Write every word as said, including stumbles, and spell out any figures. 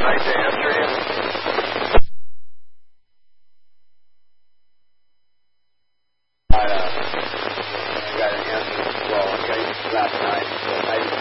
night to answer you. I, uh, I got an answer, well, I got it last night, so I